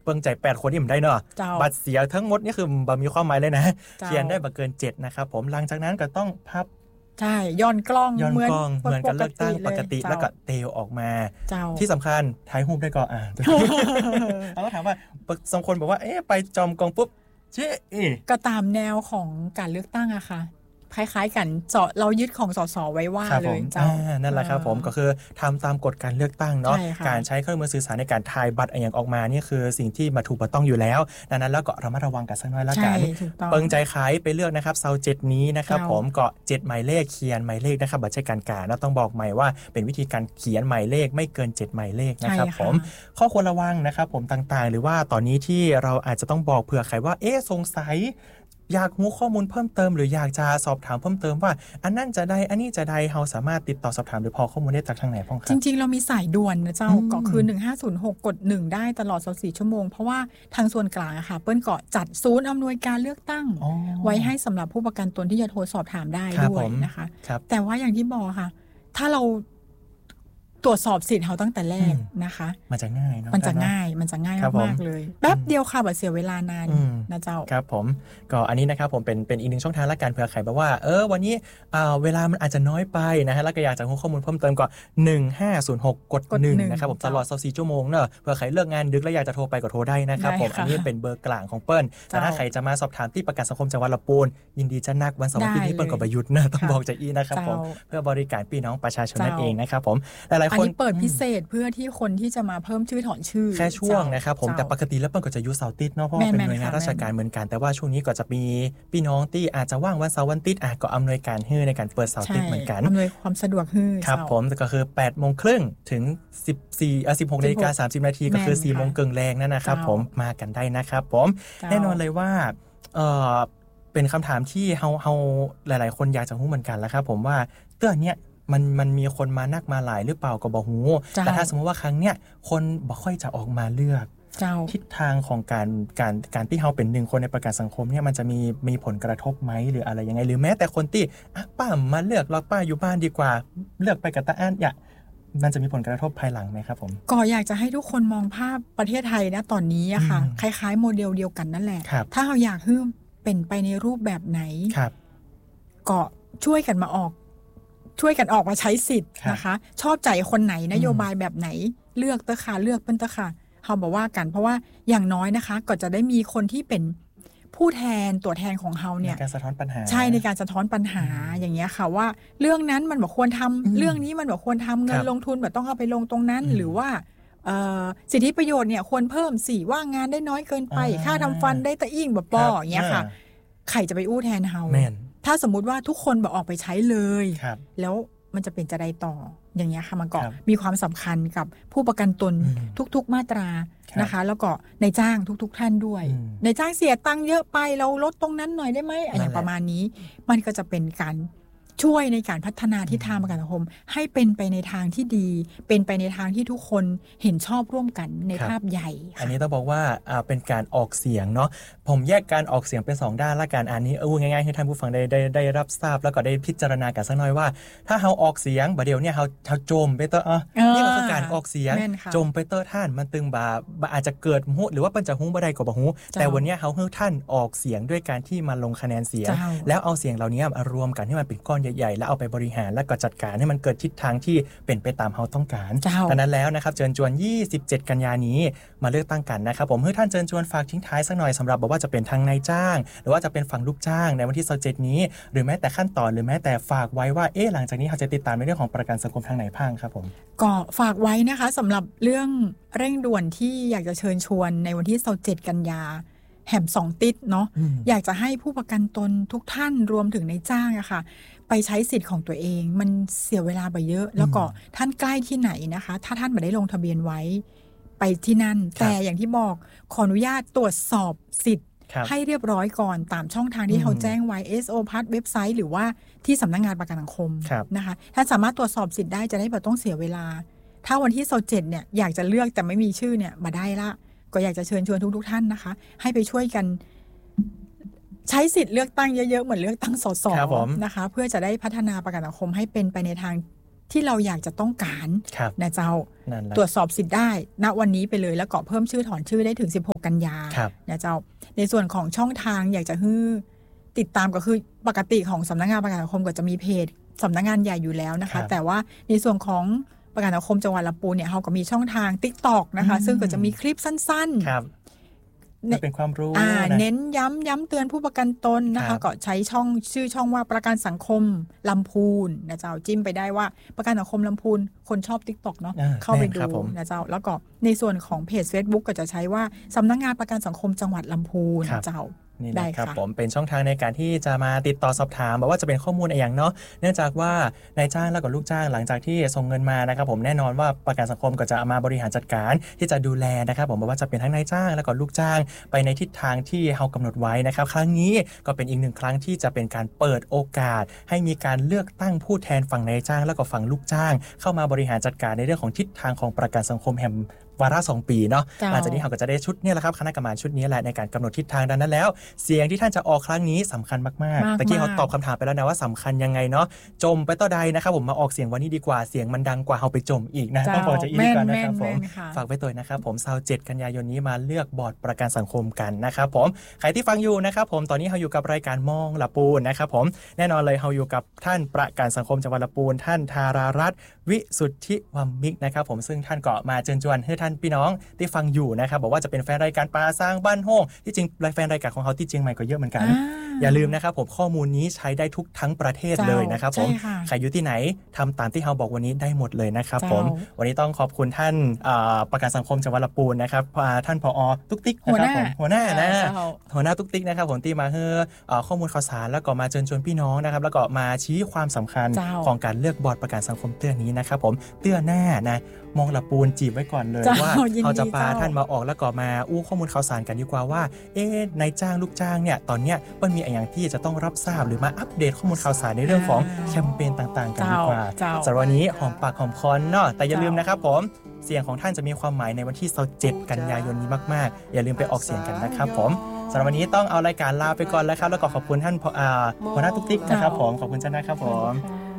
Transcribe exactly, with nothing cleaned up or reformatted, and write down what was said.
เบิ่งใจแปดคนนี่มันได้เนาะบัตรเสียทั้งหมดนี่คือบ่มีความหมายเลยนะเขียนได้บ่เกินเจ็ดนะครับผมหลังจากนั้นก็ต้องพับใช่ย้อนกล้องย้อนกล้องเหมือนกันเลือกตั้งปกติแล้วก็เตลออกมาที่สำคัญถ่ายรูปได้ก่อนอ่ะเราก็ถามว่าบางคนบอกว่าเอ๊ะไปจอมกองปุ๊บเจ๊ก็ตามแนวของการเลือกตั้งอะค่ะคล้ายๆกันเจาะเรายึดของสสไว้ว่าเลยเจ้านั่นแหละครับผมก็คือทำตามกฎการเลือกตั้งเนาะการใช้เครื่องมือสื่อสารในการทายบัตรอย่างออกมานี่คือสิ่งที่มาถูกต้องอยู่แล้วดังนั้นแล้วก็ระมัดระวังกันสักน้อยละกันเปิงใจขายไปเลือกนะครับเซาเจ็ดนี้นะครับผมก็เจ็ดหมายเลขเขียนหมายเลขนะครับบัตรใช้การกาเราต้องบอกใหม่ว่าเป็นวิธีการเขียนหมายเลขไม่เกินเจ็ดหมายเลขนะครับผมข้อควรระวังนะครับผมต่างๆหรือว่าตอนนี้ที่เราอาจจะต้องบอกเผื่อใครว่าเอ๊ะสงสัยอยากรู้ข้อมูลเพิ่มเติมหรืออยากจะสอบถามเพิ่มเติมว่าอันนั้นจะได้อันนี้จะได้เราสามารถติดต่อสอบถามหรือพอข้อมูลได้จากทางไหนพ้องครับจริงๆเรามีสายด่วนนะเจ้าก็คือหนึ่งห้าศูนย์หกกดหนึ่งได้ตลอดยี่สิบสี่ชั่วโมงเพราะว่าทางส่วนกลางอะค่ะเปิ้ลก็จัดศูนย์อำนวยการเลือกตั้งไว้ให้สำหรับผู้ประกันตนที่จะโทรสอบถามได้ด้วยนะคะแต่ว่าอย่างที่บอกค่ะถ้าเราตรวจสอบสิทธิ์เขาตั้งแต่แรกนะคะมันจะง่ายเนาะมันจะง่ายมันจะง่ายมากๆเลยแป๊บเดียวค่ะแบบเสียเวลานานนะเจ้าครับผมก็อันนี้นะครับผมเป็นเป็นอีกหนึ่งช่องทางละกันเผื่อใครแบบว่าเออวันนี้เอ่อเวลามันอาจจะน้อยไปนะฮะแล้วก็อยากจะรู้ข้อมูลเพิ่มเติมก็หนึ่งห้าศูนย์หกกดหนึ่งนะครับผมตลอดยี่สิบสี่ชั่วโมงเนอะเผื่อใครเลิกงานดึกแล้วอยากจะโทรไปก็โทรได้นะครับผมอันนี้เป็นเบอร์กลางของเปิ้ลแต่ถ้าใครจะมาสอบถามที่ประกันสังคมจังหวัดลำพูนยินดีจะนักวันเสาร์อาทิตย์นี้เปิ้ลก็ประยุทธ์นะต้องบอกใจอีนะครับผมเพื่อบริการพี่น้องประชาชนนั่นเองนะครับผมหลายๆคนเปิดพิเศษเพื่อที่คนที่จะมาเพิ่มชื่อถอนชื่อแค่ช่วงนะครับผมแต่ปกติแล้วเปิ้ลก็จะอยู่เสาร์อาทิตย์เนาะเพราะเป็นหน่วยงานราชการเหมือนกันแต่ว่าช่วงนี้ก็จะมีพี่น้องที่อาจจะว่างวันเสาร์วันอาทิตย์อ่ะก็อำนวยการให้ในการเปิดเสาร์อาทิตย์เหมือนกันอำนวยความสะดวกให้ครับผมก็คือ แปดโมงครึ่งถึงสิบสี่อ่ะสิบหกนาฬิกาสามสิบนาทีก็คือ สี่โมงครึ่งแรงนั่นนะครับผมมากันได้นะครับผมแน่นอนเลยว่าเอ่อเป็นคำถามที่เฮาเฮาหลายๆคนอยากจะรู้เหมือนกันแล้วครับผมว่าเตื้อเนี้ยมันมันมีคนมานักมาหลายหรือเปล่าก็บ่ฮู้แต่ถ้าสมมติว่าครั้งเนี้ยคนบ่ค่อยจะออกมาเลือกทิศทางของการการการที่เฮาเป็นหนึ่งคนในประกันสังคมเนี่ยมันจะมีมีผลกระทบไหมหรืออะไรยังไงหรือแม้แต่คนที่อ่ะป้ามาเลือกเราป้าอยู่บ้านดีกว่าเลือกไปกับตาอ้านอย่ามันจะมีผลกระทบภายหลังไหมครับผมก็อยากจะให้ทุกคนมองภาพประเทศไทยนะตอนนี้อะค่ะคล้ายๆโมเดลเดียวกันนั่นแหละถ้าเราอยากให้เป็นไปในรูปแบบไหนก็ช่วยกันมาออกช่วยกันออกมาใช้สิทธิ์นะคะชอบใจคนไหนนโยบายแบบไหนเลือกเตอค่ะเลือกเป็นเตอค่ะเขาบอกว่ากันเพราะว่าอย่างน้อยนะคะก็จะได้มีคนที่เป็นผู้แทนตัวแทนของเขาเนี่ยในการสะท้อนปัญหาใช่ในการสะท้อนปัญหาอย่างเงี้ยค่ะว่าเรื่องนั้นมันบอกควรทำเรื่องนี้มันบอกควรทำเงินลงทุนแบบต้องเอาไปลงตรงนั้นหรือว่าสิทธิประโยชน์เนี่ยควรเพิ่มสิว่างงานได้น้อยเกินไปค่าทำฟันได้ตะอิ่งแบบปออย่างเงี้ยค่ะใครจะไปอู้แทนเขาถ้าสมมุติว่าทุกคนบอกออกไปใช้เลยแล้วมันจะเป็นจะได้ต่ออย่างเงี้ยค่ะมันก็มีความสำคัญกับผู้ประกันตนทุกๆมาตรานะคะแล้วก็ในจ้างทุกๆท่านด้วยในจ้างเสียตังค์เยอะไปเราลดตรงนั้นหน่อยได้ไหมอย่างประมาณนี้มันก็จะเป็นการช่วยในการพัฒนาทิศทางประกันสังคมให้เป็นไปในทางที่ดีเป็นไปในทางที่ทุกคนเห็นชอบร่วมกันในภาพใหญ่อันนี้ต้องบอกว่าเป็นการออกเสียงเนาะผมแยกการออกเสียงเป็นสองด้านละกันอันนี้เออง่ายๆให้ท่านผู้ฟังได้ได้ได้รับทราบแล้วก็ได้พิจารณากันสักหน่อยว่าถ้าเฮาออกเสียงบ่เดี๋ยวเนี่ยเฮาเฮาโจมไปเตออ่ะนี่ก็คือการออกเสียงโจมไปเตอท่านมันตึงบ่าอาจจะเกิดฮู้หรือว่าเปิ้นจะฮู้บ่ได้ก็บ่ฮู้แต่วันนี้เฮาให้ท่านออกเสียงด้วยการที่มาลงคะแนนเสียงแล้วเอาเสียงเหล่านี้มารวมกันให้มันเป็นก้อนใหญ่ๆแล้วเอาไปบริหารและก็จัดการให้มันเกิดทิศทางที่เป็นไปตามเฮาต้องการดังนั้นแล้วนะครับเชิญชวนยี่สิบเจ็ดกันยายนนี้มาเลือกตั้งกันนะครับผมให้ท่านเชิญชวนฝากทิ้งท้ายสักหน่อยสำหรับบอกว่าจะเป็นทางนายจ้างหรือว่าจะเป็นฝั่งลูกจ้างในวันที่ยี่สิบเจ็ดนี้หรือแม้แต่ขั้นตอนหรือแม้แต่ฝากไว้ว่าเอ๊ะหลังจากนี้เขาจะติดตามในเรื่องของประกันสังคมทางไหนบ้างครับผมก็ฝากไว้นะคะสำหรับเรื่องเร่งด่วนที่อยากจะเชิญชวนในวันที่ยี่สิบเจ็ดกันยาแหมสองติดเนาะอยากจะให้ผู้ประกันตนทุกท่านรวมถึงนายจ้างอะค่ะไปใช้สิทธิ์ของตัวเองมันเสียเวลาไปเยอะแล้วก็ท่านใกล้ที่ไหนนะคะถ้าท่านไม่ได้ลงทะเบียนไว้ไปที่นั่นแต่อย่างที่บอกขออนุญาตตรวจสอบสิทธิ์ให้เรียบร้อยก่อนตามช่องทางที่เขาแจ้งไว้ เอส โอ พี เอ เว็บไซต์หรือว่าที่สำนักงานประกันสังคมนะคะถ้าสามารถตรวจสอบสิทธิ์ได้จะได้ไม่ต้องเสียเวลาถ้าวันที่ยี่สิบเจ็ดเนี่ยอยากจะเลือกแต่ไม่มีชื่อเนี่ยมาได้ละก็อยากจะเชิญชวนทุกๆท่านนะคะให้ไปช่วยกันใช้สิทธิ์เลือกตั้งเยอะๆเหมือนเลือกตั้งสสนะคะเพื่อจะได้พัฒนาประกันสังคมให้เป็นไปในทางที่เราอยากจะต้องการนะเจ้าตตรวจสอบสิทธิ์ได้ณวันนี้ไปเลยแล้วก็เพิ่มชื่อถอนชื่อได้ถึงสิบหกกันยานะเจ้าในส่วนของช่องทางอยากจะให้ติดตามก็คือปกติของสำนักงานประกันสังคมก็จะมีเพจสำนักงานใหญ่อยู่แล้วนะคะแต่ว่าในส่วนของประกันสังคมจังหวัดลำพูนเนี่ยเขาก็มีช่องทาง TikTok นะคะซึ่งก็จะมีคลิปสั้นๆเป็นความรู้เน้นย้ำย้ำเตือนผู้ประกันตนนะคะก็ใช้ช่องชื่อช่องว่าประกันสังคมลำพูนนะเจ้าจิ้มไปได้ว่าประกันสังคมลำพูนคนชอบ TikTok เนาะเข้าไปดูนะเจ้าแล้วก็ในส่วนของเพจ Facebook ก็จะใช้ว่าสำนักงานประกันสังคมจังหวัดลำพูนเจ้านี่นะครับผมเป็นช่องทางในการที่จะมาติดต่อสอบถามบอกว่าจะเป็นข้อมูลอะไรอย่างเนาะเนื่องจากว่านายจ้างแล้วก็ลูกจ้างหลังจากที่ส่งเงินมานะครับผมแน่นอนว่าประกันสังคมก็จะมาบริหารจัดการที่จะดูแลนะครับผมบอกว่าจะเป็นทั้งนายจ้างแล้วก็ลูกจ้างไปในทิศทางที่เรากำหนดไว้นะครับครั้งนี้ก็เป็นอีกหนึ่งครั้งที่จะเป็นการเปิดโอกาสให้มีการเลือกตั้งผู้แทนฝั่งนายจ้างแล้วก็ฝั่งลูกจ้างเข้ามาบริหารจัดการในเรื่องของทิศทางของประกันสังคมแห่งวาระสองปีเนาะหลังจากนี้เราก็จะได้ชุดนี้แหละครับคณะกรรมการชุดนี้แหละในการกำหนดทิศทางดังนั้นแล้วเสียงที่ท่านจะออกครั้งนี้สำคัญมากๆตะกี้เขาตอบคำถามไปแล้วนะว่าสำคัญยังไงเนาะจมไปต่อใดนะครับผมมาออกเสียงวันนี้ดีกว่าเสียงมันดังกว่าเราไปจมอีกนะต้องบอกจะอีกกันนะครับผมฝากไว้ตัวนะครับผมยี่สิบเจ็ดกันยายนนี้มาเลือกบอร์ดประกันสังคมกันนะครับผมใครที่ฟังอยู่นะครับผมตอนนี้เราอยู่กับรายการมองลำพูนนะครับผมแน่นอนเลยเราอยู่กับท่านประกันสังคมจังหวัดลำพูนท่านธารารัตน์วิสุทธิวัมมิกนะครับผมซึ่งท่านก็มาเชิญชวนให้ท่านพี่น้องที่ฟังอยู่นะครับบอกว่าจะเป็นแฟนรายการปลาสร้างบ้านโฮงที่จริงแฟนรายการของเขาที่เชียงใหม่ก็เยอะเหมือนกันอย่าลืมนะครับผมข้อมูลนี้ใช้ได้ทุกทั้งประเทศเลยนะครับผมใครอยู่ที่ไหนทำตามที่เราบอกวันนี้ได้หมดเลยนะครับผมวันนี้ต้องขอบคุณท่านประกันสังคมจังหวัดลำพูนนะครับท่านผอ.ตุ๊กติ๊กนะครับผมหัวหน้านะหัวหน้าตุ๊กติ๊กนะครับผมที่มาให้ข้อมูลข่าวสารแล้วก็มาเชิญชวนพี่น้องนะครับแล้วก็มาชี้ความสำคัญของการเลือกบอร์ดประกันสังคมเตือนนี้นะครับผมเตือนแน่นะมองลำพูนจีบไว้ก่อนเลยว่าเขาจะพาท่านมาออกแล้วก็มาอู้ข้อมูลข่าวสารกันดีกว่าว่าเอ๊ะนายจ้างลูกจ้างเนี่ยตอนเนี้ยมันมีอะไรอย่างที่จะต้องรับทราบหรือมาอัปเดตข้อมูลข่าวสารในเรื่องของแคมเปญต่างๆกันดีกว่าสำหรับวันนี้หอมปากหอมคอเนาะแต่อย่าลืมนะครับผมเสียงของท่านจะมีความหมายในวันที่ยี่สิบเจ็ดกันยายนนี้มากๆอย่าลืมไปออกเสียงกันนะครับผมสำหรับวันนี้ต้องเอารายการลาไปก่อนแล้วครับแล้วก็ขอบคุณท่านหัวหน้าตุ๊กติ๊กนะครับผมขอบคุณเจ้านะครับผม